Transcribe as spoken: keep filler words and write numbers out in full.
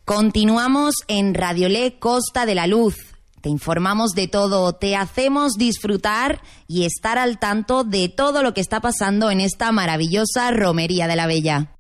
Continuamos en Radiolé Costa de la Luz. Te informamos de todo, te hacemos disfrutar y estar al tanto de todo lo que está pasando en esta maravillosa Romería de la Bella.